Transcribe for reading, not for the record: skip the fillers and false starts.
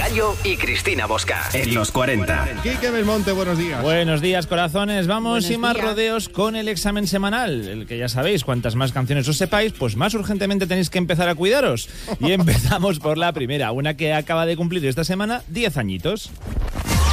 Gallo y Cristina Bosca. En los 40. Quique Belmonte, buenos días. Buenos días, corazones. Vamos sin más rodeos con el examen semanal. El que ya sabéis, cuantas más canciones os sepáis, pues más urgentemente tenéis que empezar a cuidaros. Y empezamos por la primera, una que acaba de cumplir esta semana 10 añitos.